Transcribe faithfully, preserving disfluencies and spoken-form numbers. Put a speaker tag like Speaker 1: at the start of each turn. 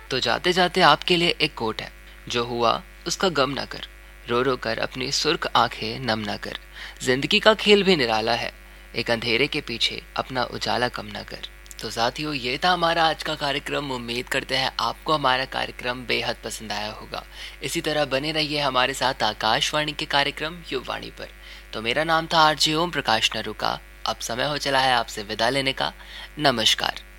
Speaker 1: तो जाते जाते आपके लिए एक कोट है। जो हुआ उसका गम न कर, रो रो कर अपनी सुर्ख आंखें नम न कर। जिंदगी का खेल भी निराला है, एक अंधेरे के पीछे अपना उजाला कम न कर। तो साथियों, ये था हमारा आज का कार्यक्रम। उम्मीद करते हैं आपको हमारा कार्यक्रम बेहद पसंद आया होगा। इसी तरह बने रहिए हमारे साथ आकाशवाणी के कार्यक्रम युववाणी पर। तो मेरा नाम था आरजे ओम प्रकाश नरूका। अब समय हो चला है आपसे विदा लेने का। नमस्कार।